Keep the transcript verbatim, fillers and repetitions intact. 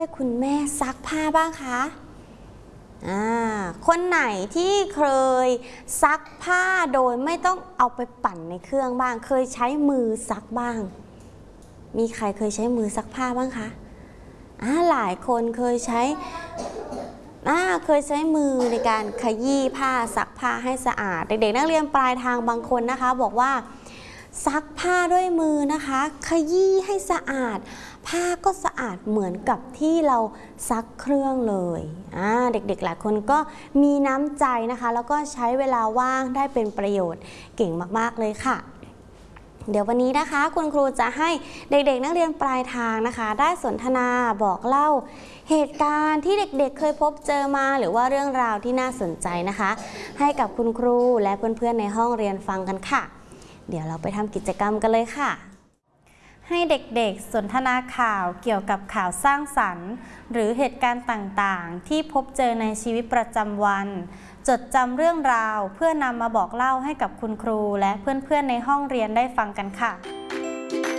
คุณแม่ซักผ้าบ้างคะอ่าคนไหนที่เคยซักผ้าโดยไม่ต้องเอาไปปั่นในเครื่องบ้างเคยใช้มือซักบ้างมีใครเคยใช้มือซักผ้าบ้างคะอ่าหลายคนเคยใช้อ่าเคยใช้มือในการขยี้ผ้าซักผ้าให้สะอาดเด็กๆนักเรียนปลายทางบางคนนะคะบอกว่าซักผ้าด้วยมือนะคะขยี้ให้สะอาดผ้าก็สะอาดเหมือนกับที่เราซักเครื่องเลยอ่าเด็กๆหลายคนก็มีน้ำใจนะคะแล้วก็ใช้เวลาว่างได้เป็นประโยชน์เก่งมากๆเลยค่ะเดี๋ยววันนี้นะคะคุณครูจะให้เด็กๆนักเรียนปลายทางนะคะได้สนทนาบอกเล่าเหตุการณ์ที่เด็กๆเคยพบเจอมาหรือว่าเรื่องราวที่น่าสนใจนะคะให้กับคุณครูและเพื่อนๆในห้องเรียนฟังกันค่ะเดี๋ยวเราไปทำกิจกรรมกันเลยค่ะให้เด็กๆสนทนาข่าวเกี่ยวกับข่าวสร้างสรรค์หรือเหตุการณ์ต่างๆที่พบเจอในชีวิตประจำวันจดจำเรื่องราวเพื่อนำมาบอกเล่าให้กับคุณครูและเพื่อนๆในห้องเรียนได้ฟังกันค่ะ